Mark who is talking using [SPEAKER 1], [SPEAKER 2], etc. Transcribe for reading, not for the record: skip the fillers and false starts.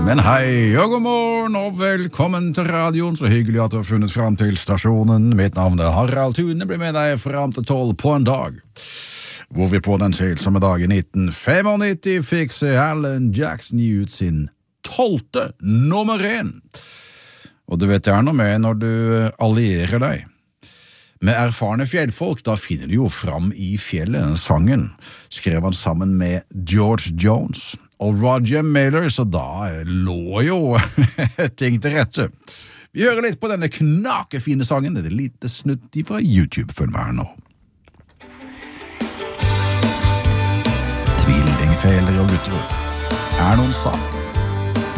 [SPEAKER 1] Men hei og god morgen og velkommen til radioen. Så hyggelig at du har funnet fram til stasjonen. Mitt navn er Harald Thune, blir med deg fram til 12 på en dag. Hvor vi på den selsomme dag i 1995 fikk se Alan Jackson gi ut sin 12. nummer 1. Og du vet det er noe med når du allierer deg med erfarne fjellfolk, da finner du jo fram i fjellet. Sangen skrev han sammen med George Jones og Roger Miller, så da lå jo ting til rette. Vi hører litt på denne knakefine sangen. Det er et lite snutt fra YouTube. Følg med her nå. Tvillingfeller og gutter er noen sak.